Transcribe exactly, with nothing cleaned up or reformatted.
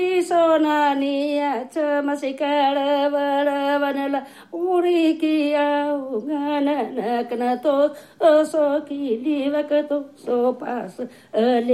Sonania chamasikara vara vanala uriki au ngana nakna to so ki liva ka to so pas